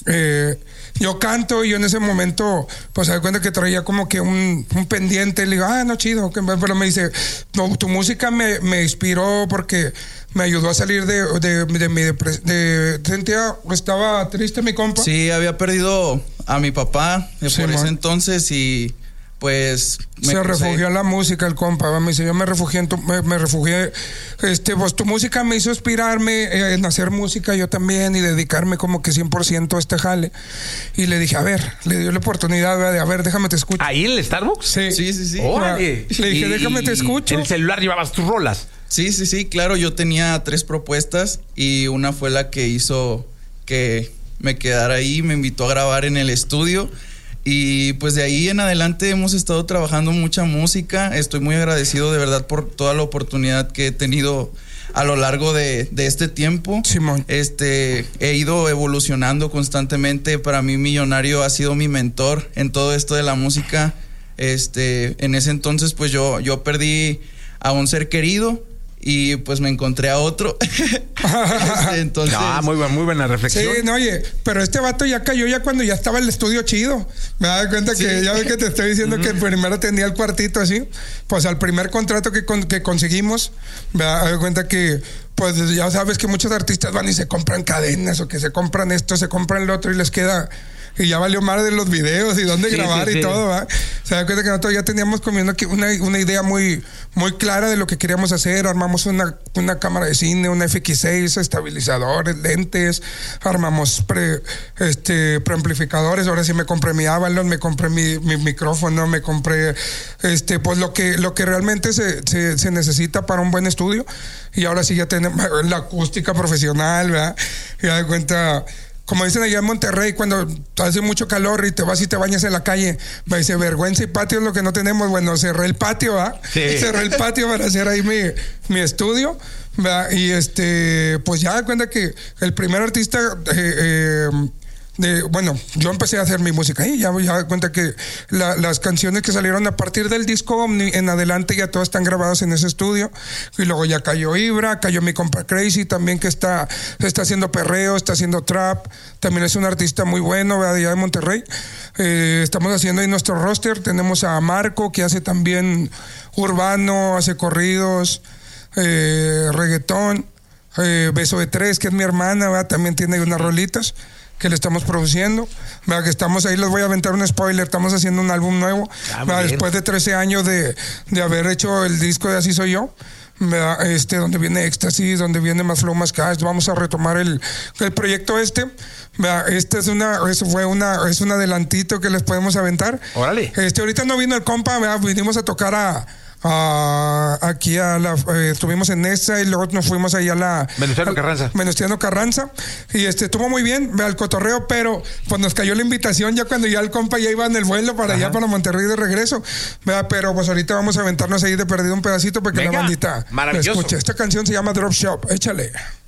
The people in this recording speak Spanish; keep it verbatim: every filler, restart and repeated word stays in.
Eh, yo canto y yo en ese momento, pues se da cuenta que traía como que un, un pendiente. Le digo, ah, no, chido. Pero me dice, no, tu música me, me inspiró porque me ayudó a salir de, de, de mi depresión. De, sentía, estaba triste mi compa. Sí, había perdido a mi papá Sí, por ese man. entonces y pues... Se me- refugió en la música el compa, ¿va? Me dice, yo me refugié en tu, me, me refugié, este, pues tu música me hizo inspirarme eh, en hacer música yo también y dedicarme como que cien por ciento a este jale. Y le dije, a ver, le dio la oportunidad, ¿verdad? De, a ver, déjame te escucho. ¿Ahí en el Starbucks? Sí, Sí, sí, sí. Órale. Le dije, Y- déjame te escucho. En el celular llevabas tus rolas. Sí, sí, sí, claro, yo tenía tres propuestas y una fue la que hizo que me quedara ahí, me invitó a grabar en el estudio y pues de ahí en adelante hemos estado trabajando mucha música. Estoy muy agradecido de verdad por toda la oportunidad que he tenido a lo largo de, de este tiempo. Simón. Este, he ido evolucionando constantemente. Para mí Millonario ha sido mi mentor en todo esto de la música. Este, en ese entonces pues yo, yo perdí a un ser querido y pues me encontré a otro. Este, entonces, Ah, muy, buena- muy buena Sí, reflexión. no, oye, pero este vato ya cayó ya cuando ya estaba el estudio chido. Me da cuenta Sí. que ya ves que te estoy diciendo que primero tenía el cuartito así. Pues al primer contrato que, con- que conseguimos, me da cuenta que, pues ya sabes que muchos artistas van y se compran cadenas o que se compran esto, se compran lo otro y les queda. Y ya valió más de los videos y dónde Sí, grabar sí, y sí. todo, ¿va? Se da cuenta que nosotros ya teníamos comiendo aquí una, una idea muy, muy clara de lo que queríamos hacer. Armamos una, una cámara de cine, una F X seis, estabilizadores, lentes, armamos pre, este, preamplificadores. Ahora sí me compré mi Avalon, me compré mi, mi micrófono, me compré este, pues lo que, lo que realmente se, se, se necesita para un buen estudio. Y ahora sí ya tenemos la acústica profesional, ¿verdad? Y ya de cuenta. Como dicen allá en Monterrey, cuando hace mucho calor y te vas y te bañas en la calle, me dice, vergüenza y patio es lo que no tenemos. Bueno, cerré el patio, ¿verdad? Sí. Cerré el patio para hacer ahí mi, mi estudio, ¿verdad? Y este, pues ya da cuenta que el primer artista, eh, eh, de, bueno, yo empecé a hacer mi música y ya, ya da cuenta que la, las canciones que salieron a partir del disco Omni en adelante ya todas están grabadas en ese estudio. Y luego ya cayó Ibra, cayó mi compa Crazy también, que está, está haciendo perreo, está haciendo trap. También es un artista muy bueno, ¿verdad? De allá de Monterrey. Eh, estamos haciendo ahí nuestro roster. Tenemos a Marco, que hace también urbano, hace corridos, eh, reggaetón. Eh, Beso de Tres, que es mi hermana, ¿verdad? También tiene unas rolitas que le estamos produciendo, ¿verdad? Que estamos ahí, les voy a aventar un spoiler, estamos haciendo un álbum nuevo, Ah, ¿verdad? bien. Después de trece años de, de haber hecho el disco de Así Soy Yo, ¿verdad? Este, donde viene Éxtasis, donde viene Más Flow, Más Cash. Vamos a retomar el, el proyecto este, ¿verdad? Este es una, eso fue una, es un adelantito que les podemos aventar. Órale. Este, ahorita no vino el compa, ¿verdad? Vinimos a tocar a a- aquí a la, eh, estuvimos en esa y luego nos fuimos ahí a la Venustiano al- Carranza. Venustiano Carranza y este estuvo muy bien, ve al cotorreo, pero pues nos cayó la invitación ya cuando ya el compa ya iba en el vuelo para allá, para Monterrey de regreso, vea, pero pues ahorita vamos a aventarnos ahí de perdido un pedacito para que Venga, la bandita lo maravilloso. escuche. Esta canción se llama Drop Shop, échale.